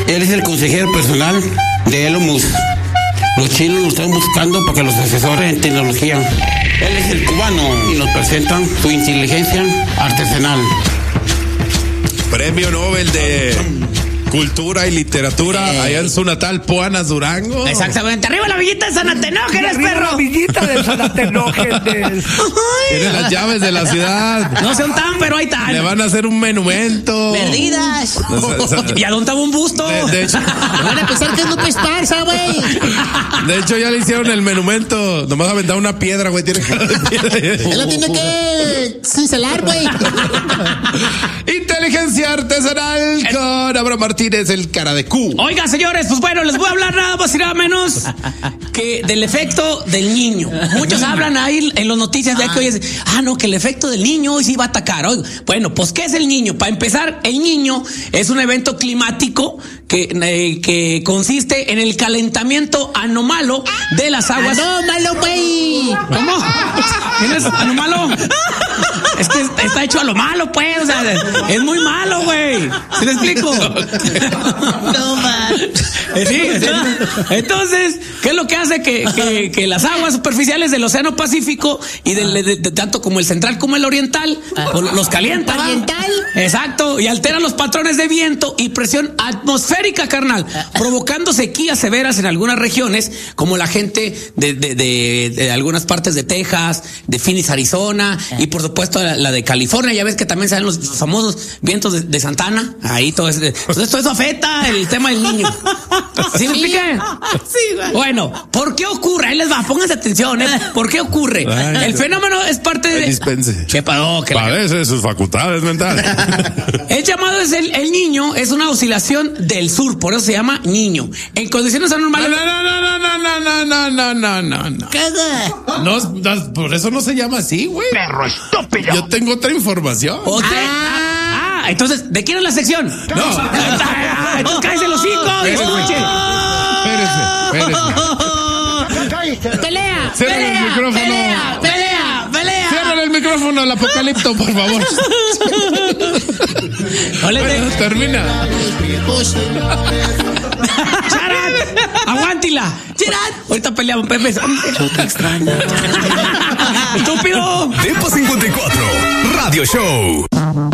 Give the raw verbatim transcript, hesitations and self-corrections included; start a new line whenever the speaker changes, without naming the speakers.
Él es el consejero personal de Elon Musk. Los chinos lo están buscando para que los asesore en tecnología. Él es el cubano y nos presentan su inteligencia artesanal.
Premio Nobel de Cultura y Literatura eh. allá en su natal Puanas, Durango.
Exactamente. Arriba la villita de Sanatenógenes, perro.
La villita de Sanatenógenes.
Tiene las llaves de la ciudad.
No son tan, pero ahí están.
Le van a hacer un monumento.
Perdidas. Y a dónde estaba un busto.
De, de hecho,
van a pensar que es Lupe Esparza, güey.
De hecho, ya le hicieron el monumento. Nomás aventaron una piedra, güey. Tiene cara de piedra.
Él lo tiene que cincelar, güey.
Inteligencia artesanal con Abraham Martínez, el cara de Q.
Oiga, señores, pues bueno, les voy a hablar nada más y nada menos que del efecto del niño. Muchos hablan ahí en las noticias de que hoy es, ah, no, que el efecto del niño hoy sí va a atacar. Hoy, bueno, pues, ¿qué es el niño? Para empezar, el niño es un evento climático que, eh, que consiste en el calentamiento anómalo de las aguas.
¡Anómalo, güey!
¿Cómo? ¿Quién es anómalo? Es que está hecho a lo malo, pues. O sea, es muy malo, güey. ¿Sí me explico?
No, man.
Sí, sí. Entonces, ¿qué es lo que hace que, que, que las aguas superficiales del Océano Pacífico y del, de, de, tanto como el central como el oriental los calientan?
¿Oriental?
Exacto, y alteran los patrones de viento y presión atmosférica, carnal, provocando sequías severas en algunas regiones, como la gente de, de, de, de algunas partes de Texas, de Phoenix, Arizona, y por supuesto la, la de California. Ya ves que también salen los famosos vientos de, de Santana. Ahí todo eso. Entonces todo eso afecta el tema del niño. ¿Sí me expliqué?
Sí, güey.
Bueno, ¿por qué ocurre? Ahí les va, pónganse atención, ¿eh? ¿Por qué ocurre?
Ay,
el fenómeno es parte de...
Dispense.
¿Qué pasó? Que
Padece sus facultades mentales.
El llamado es el, el niño, es una oscilación del sur, por eso se llama niño. En condiciones anormales...
No, no, no, no, no, no, no, no, no, no, no.
¿Qué?
No, no, por eso no se llama así, güey.
Perro estúpido.
Yo tengo otra información.
O te- ah, ah, entonces, ¿de quién es la sección?
No.
Ah, entonces cállese los hocico y escuche.
Espérese, espérese.
¡Pelea!
Cierren el
pelea,
micrófono.
¡Pelea! ¡Pelea! ¡Pelea!
Cierren el micrófono al apocalipto, por favor.
No le
Bueno,
de-
termina.
¡Charat! ¡Aguántila! ¡Charat! Ahorita peleamos, Pepe. Yo te extraño. ¡Estúpido!
Depo cincuenta y cuatro Radio Show.